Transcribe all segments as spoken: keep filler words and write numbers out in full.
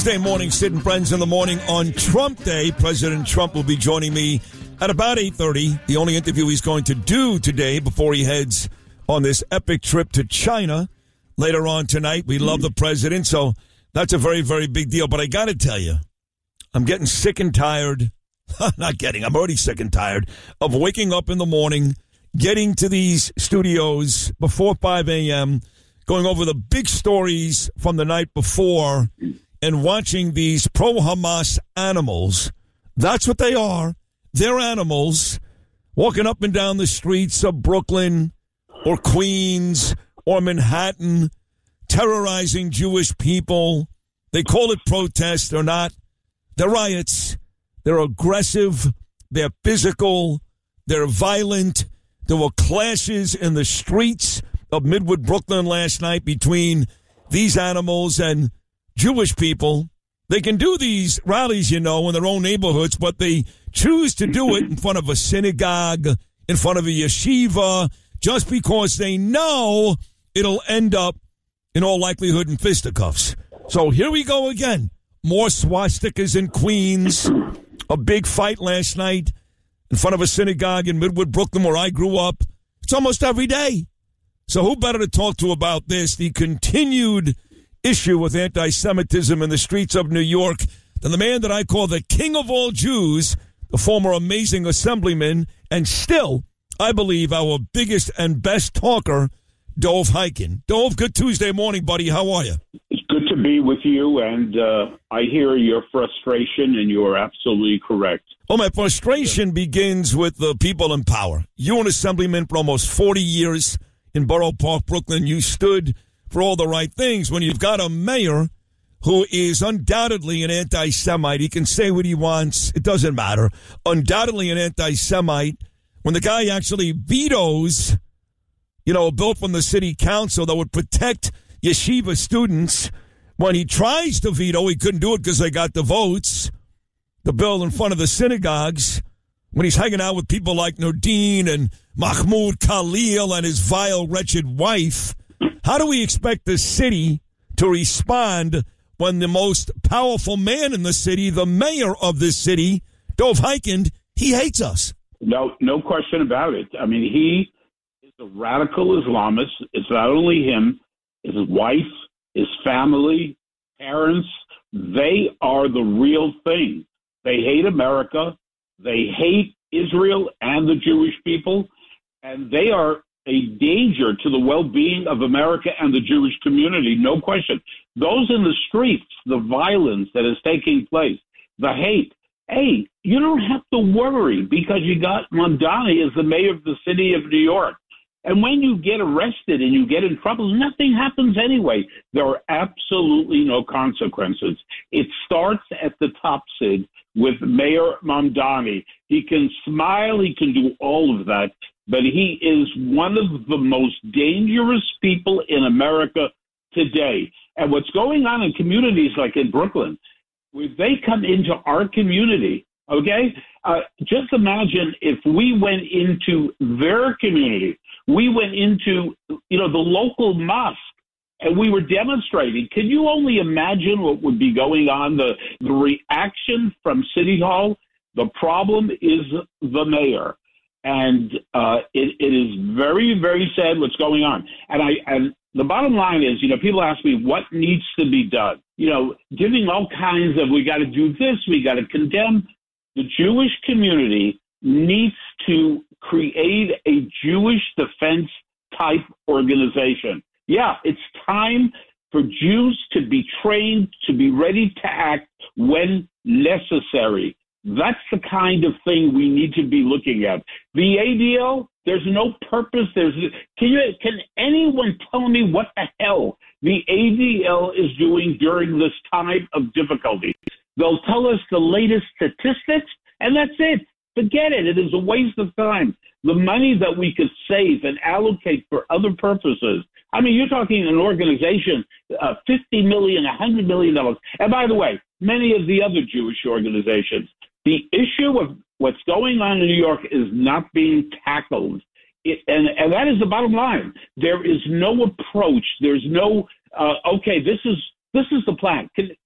Tuesday morning, Sid and Friends in the morning on Trump Day. President Trump will be joining me at about eight thirty. The only interview he's going to do today before he heads on this epic trip to China later on tonight. We love the president, so that's a very, very big deal. But I got to tell you, I'm getting sick and tired. Not getting, I'm already sick and tired of waking up in the morning, getting to these studios before five a.m., going over the big stories from the night before, and watching these pro-Hamas animals. That's what they are. They're animals walking up and down the streets of Brooklyn or Queens or Manhattan, terrorizing Jewish people. They call it protests. They're not. They're riots. They're aggressive. They're physical. They're violent. There were clashes in the streets of Midwood, Brooklyn last night between these animals and Jewish people. They can do these rallies, you know, in their own neighborhoods, but they choose to do it in front of a synagogue, in front of a yeshiva, just because they know it'll end up, in all likelihood, in fisticuffs. So here we go again. More swastikas in Queens. A big fight last night in front of a synagogue in Midwood, Brooklyn, where I grew up. It's almost every day. So who better to talk to about this, the continued issue with anti-Semitism in the streets of New York, than the man that I call the king of all Jews, the former amazing assemblyman, and still, I believe, our biggest and best talker, Dov Hikind. Dov, good Tuesday morning, buddy. How are you? It's good to be with you, and uh, I hear your frustration, and you are absolutely correct. Well, my frustration begins with the people in power. You, an assemblyman for almost forty years in Borough Park, Brooklyn, you stood for all the right things. When you've got a mayor who is undoubtedly an anti-Semite, he can say what he wants. It doesn't matter. Undoubtedly an anti-Semite. When the guy actually vetoes, you know, a bill from the city council that would protect yeshiva students, when he tries to veto, he couldn't do it because they got the votes. The bill in front of the synagogues, when he's hanging out with people like Nordine and Mahmoud Khalil and his vile, wretched wife, how do we expect the city to respond when the most powerful man in the city, the mayor of this city, Dov Hikind, he hates us? No, no question about it. I mean, he is a radical Islamist. It's not only him, his wife, his family, parents. They are the real thing. They hate America. They hate Israel and the Jewish people. And they are a danger to the well-being of America and the Jewish community, no question. Those in the streets, the violence that is taking place, the hate. Hey, you don't have to worry because you got Mamdani as the mayor of the city of New York. And when you get arrested and you get in trouble, nothing happens anyway. There are absolutely no consequences. It starts at the top, Sid, with Mayor Mamdani. He can smile, he can do all of that, but he is one of the most dangerous people in America today. And what's going on in communities like in Brooklyn, where they come into our community, okay? Uh, just imagine if we went into their community, we went into, you know, the local mosque, and we were demonstrating. Can you only imagine what would be going on? The, the reaction from City Hall, the problem is the mayor. And uh, it, it is very, very sad what's going on. And I and the bottom line is, you know, people ask me what needs to be done. You know, giving all kinds of, we got to do this, we got to condemn. The Jewish community needs to create a Jewish defense type organization. Yeah, it's time for Jews to be trained, to be ready to act when necessary. That's the kind of thing we need to be looking at. The A D L, there's no purpose. There's can you can anyone tell me what the hell the A D L is doing during this time of difficulty? They'll tell us the latest statistics, and that's it. Forget it. It is a waste of time. The money that we could save and allocate for other purposes. I mean, you're talking an organization, uh, fifty million dollars, one hundred million dollars. And by the way, many of the other Jewish organizations, the issue of what's going on in New York is not being tackled. It, and, and that is the bottom line. There is no approach. There's no, uh, okay, this is this is the plan. Can,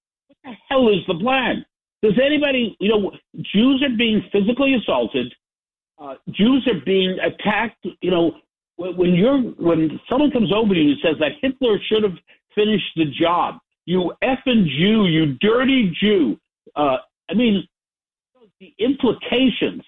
the hell is the plan? Does anybody, you know, Jews are being physically assaulted. Uh, Jews are being attacked. You know, when, when you're when someone comes over to you and says that Hitler should have finished the job, you effing Jew, you dirty Jew. Uh, I mean, the implications.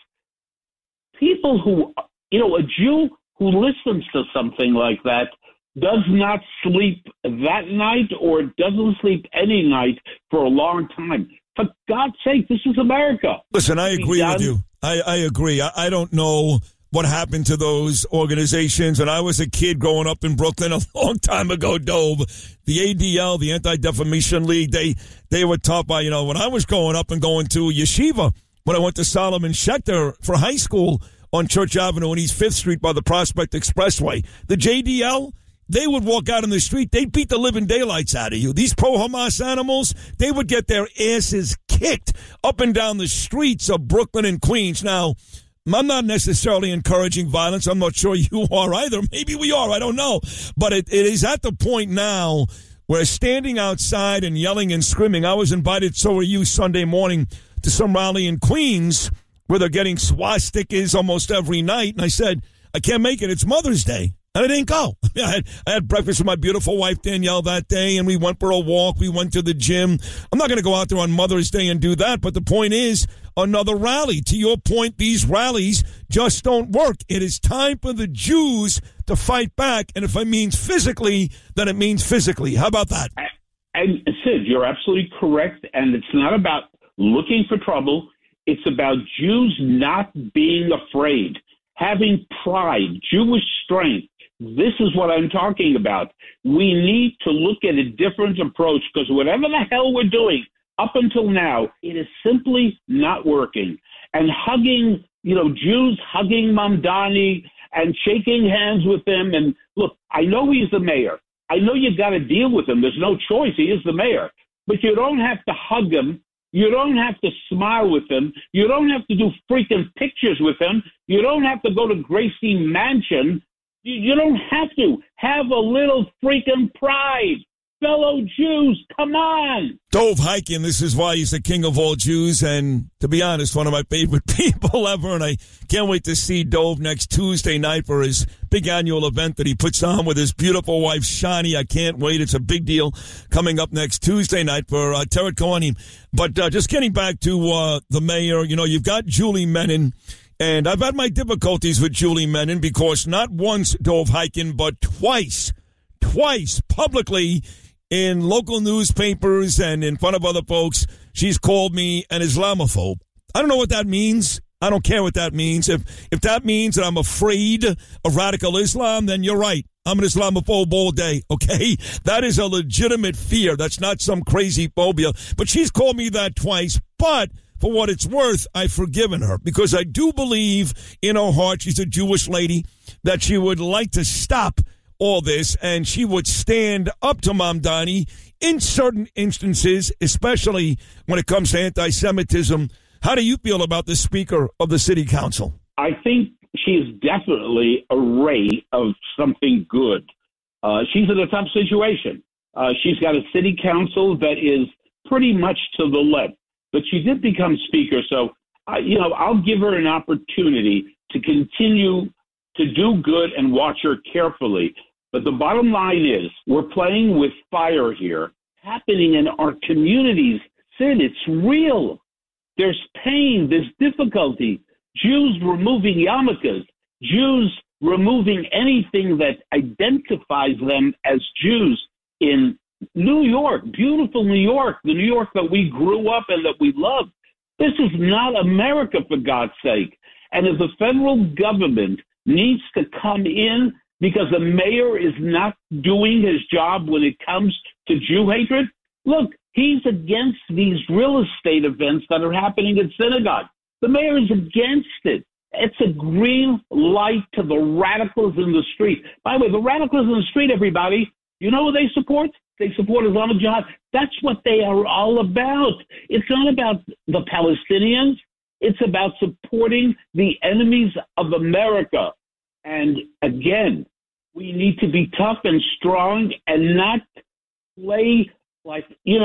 People who, you know, a Jew who listens to something like that does not sleep that night or doesn't sleep any night for a long time. For God's sake, this is America. Listen, I agree with you. I, I agree. I, I don't know what happened to those organizations. And I was a kid growing up in Brooklyn a long time ago, Dove. The A D L, the Anti-Defamation League, they they were taught by, you know, when I was growing up and going to yeshiva, when I went to Solomon Schechter for high school on Church Avenue and East Fifth Street by the Prospect Expressway, the J D L, they would walk out in the street. They'd beat the living daylights out of you. These pro-Hamas animals, they would get their asses kicked up and down the streets of Brooklyn and Queens. Now, I'm not necessarily encouraging violence. I'm not sure you are either. Maybe we are. I don't know. But it, it is at the point now where standing outside and yelling and screaming. I was invited, so were you, Sunday morning to some rally in Queens where they're getting swastikas almost every night. And I said, I can't make it. It's Mother's Day. And I didn't go. I had, I had breakfast with my beautiful wife, Danielle, that day, and we went for a walk. We went to the gym. I'm not going to go out there on Mother's Day and do that, but the point is, another rally. To your point, these rallies just don't work. It is time for the Jews to fight back, and if it means physically, then it means physically. How about that? And Sid, you're absolutely correct, and it's not about looking for trouble. It's about Jews not being afraid, having pride, Jewish strength. This is what I'm talking about. We need to look at a different approach because whatever the hell we're doing up until now, it is simply not working. And hugging, you know, Jews hugging Mamdani and shaking hands with him. And look, I know he's the mayor. I know you got to deal with him. There's no choice. He is the mayor. But you don't have to hug him. You don't have to smile with him. You don't have to do freaking pictures with him. You don't have to go to Gracie Mansion. You don't have to. Have a little freaking pride. Fellow Jews, come on. Dov Hikian, this is why he's the king of all Jews, and to be honest, one of my favorite people ever, and I can't wait to see Dov next Tuesday night for his big annual event that he puts on with his beautiful wife, Shani. I can't wait. It's a big deal coming up next Tuesday night for uh, Teret Kohanim. But uh, just getting back to uh, the mayor, you know, you've got Julie Menin. And I've had my difficulties with Julie Menin because not once, Dov Hikian, but twice, twice publicly in local newspapers and in front of other folks, she's called me an Islamophobe. I don't know what that means. I don't care what that means. If if that means that I'm afraid of radical Islam, then you're right. I'm an Islamophobe all day, okay? That is a legitimate fear. That's not some crazy phobia. But she's called me that twice, but for what it's worth, I've forgiven her because I do believe in her heart, she's a Jewish lady, that she would like to stop all this and she would stand up to Mamdani in certain instances, especially when it comes to anti-Semitism. How do you feel about the Speaker of the City Council? I think she's definitely a ray of something good. Uh, she's in a tough situation. Uh, she's got a city council that is pretty much to the left. But she did become speaker, so, uh, you know, I'll give her an opportunity to continue to do good and watch her carefully. But the bottom line is we're playing with fire here, happening in our communities. Sid, it's real. There's pain. There's difficulty. Jews removing yarmulkes, Jews removing anything that identifies them as Jews in New York, beautiful New York, the New York that we grew up and that we love. This is not America, for God's sake. And if the federal government needs to come in because the mayor is not doing his job when it comes to Jew hatred, look, he's against these real estate events that are happening in synagogue. The mayor is against it. It's a green light to the radicals in the street. By the way, the radicals in the street, everybody, you know who they support? They support Islamic Jihad. That's what they are all about. It's not about the Palestinians. It's about supporting the enemies of America. And again, we need to be tough and strong and not play like, you know,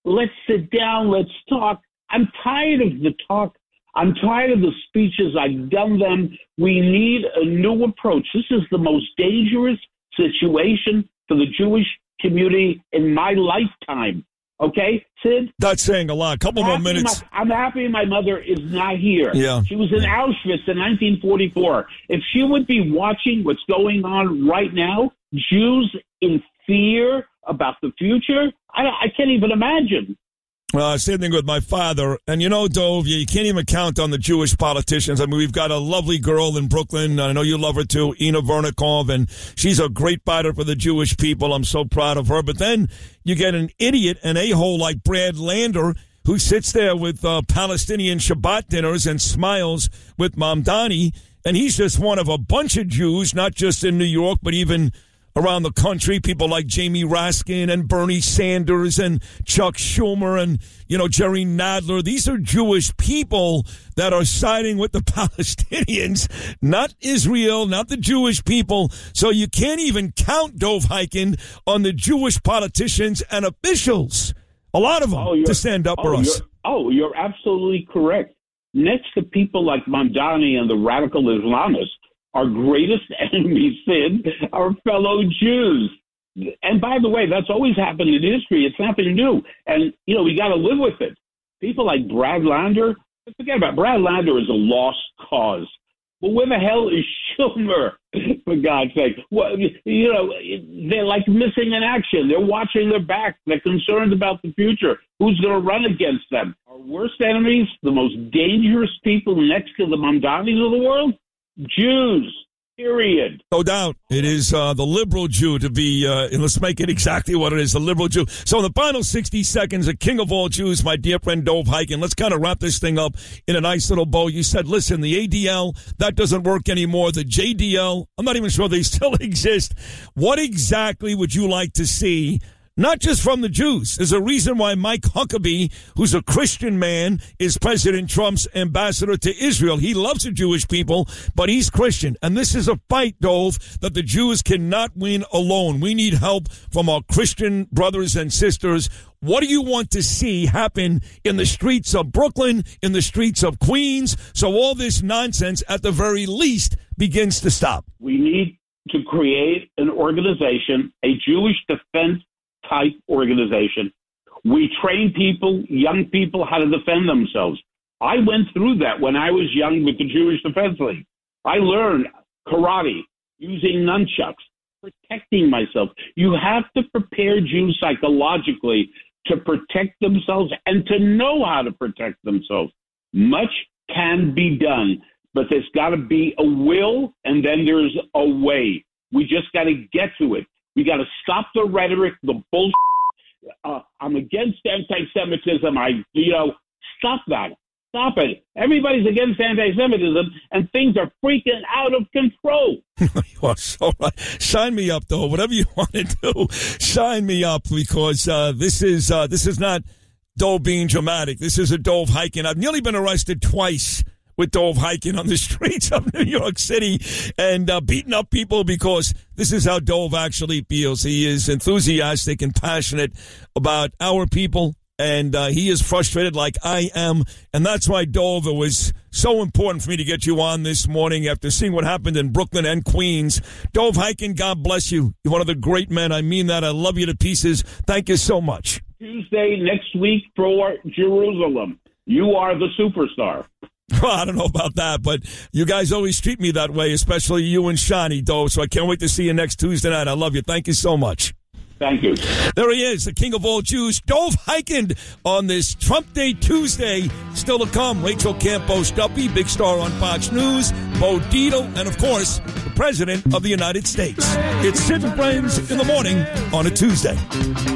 Let's sit down. Let's talk. I'm tired of the talk. I'm tired of the speeches. I've done them. We need a new approach. This is the most dangerous situation for the Jewish community in my lifetime. Okay, Sid? That's saying a lot. A couple more minutes. My, I'm happy my mother is not here. Yeah. She was in Auschwitz in nineteen forty-four. If she would be watching what's going on right now, Jews in fear about the future, I, I can't even imagine. Uh, same thing with my father. And you know, Dove, you can't even count on the Jewish politicians. I mean, we've got a lovely girl in Brooklyn. I know you love her too, Ina Vernikov, and she's a great fighter for the Jewish people. I'm so proud of her. But then you get an idiot, an a-hole like Brad Lander, who sits there with uh, Palestinian Shabbat dinners and smiles with Mamdani. And he's just one of a bunch of Jews, not just in New York, but even around the country, people like Jamie Raskin and Bernie Sanders and Chuck Schumer and, you know, Jerry Nadler. These are Jewish people that are siding with the Palestinians, not Israel, not the Jewish people. So you can't even count, Dove Hyken, on the Jewish politicians and officials, a lot of them, oh, to stand up oh, for us. You're, oh, you're absolutely correct. Next to people like Mamdani and the radical Islamists, our greatest enemies, Sid, are fellow Jews. And by the way, that's always happened in history. It's nothing new. And, you know, we got to live with it. People like Brad Lander, forget about it. Brad Lander is a lost cause. Well, where the hell is Schumer, for God's sake? Well, you know, they're like missing in action. They're watching their back. They're concerned about the future. Who's going to run against them? Our worst enemies, the most dangerous people next to the Mamdanis of the world? Jews, period. No doubt. It is uh, the liberal Jew to be, uh, and let's make it exactly what it is, the liberal Jew. So in the final sixty seconds, the king of all Jews, my dear friend Dove Hyken, let's kind of wrap this thing up in a nice little bow. You said, listen, the A D L, that doesn't work anymore. The J D L, I'm not even sure they still exist. What exactly would you like to see? Not just from the Jews. There's a reason why Mike Huckabee, who's a Christian man, is President Trump's ambassador to Israel. He loves the Jewish people, but he's Christian. And this is a fight, Dove, that the Jews cannot win alone. We need help from our Christian brothers and sisters. What do you want to see happen in the streets of Brooklyn, in the streets of Queens, so all this nonsense, at the very least, begins to stop? We need to create an organization, a Jewish defense type organization. We train people, young people, how to defend themselves. I went through that when I was young with the Jewish Defense League. I learned karate, using nunchucks, protecting myself. You have to prepare Jews psychologically to protect themselves and to know how to protect themselves. Much can be done, but there's got to be a will, and then there's a way. We just got to get to it. We got to stop the rhetoric, the bullshit. Uh, I'm against anti-Semitism. I, you know, stop that. Stop it. Everybody's against anti-Semitism, and things are freaking out of control. You are so right. Sign me up, though. Whatever you want to do, sign me up, because uh, this is uh, this is not Dove being dramatic. This is a Dove Hyken. I've nearly been arrested twice with Dove Hyken on the streets of New York City and uh, beating up people, because this is how Dove actually feels. He is enthusiastic and passionate about our people, and uh, he is frustrated like I am. And that's why, Dove, it was so important for me to get you on this morning after seeing what happened in Brooklyn and Queens. Dove Hyken, God bless you. You're one of the great men. I mean that. I love you to pieces. Thank you so much. Tuesday next week for Jerusalem. You are the superstar. Well, I don't know about that, but you guys always treat me that way, especially you and Shani, Dove. So I can't wait to see you next Tuesday night. I love you. Thank you so much. Thank you. There he is, the king of all Jews, Dove Hyken, on this Trump Day Tuesday. Still to come, Rachel Campos Duffy, big star on Fox News, Bo Dietl, and, of course, the President of the United States. It's Sid and Friends in the morning on a Tuesday.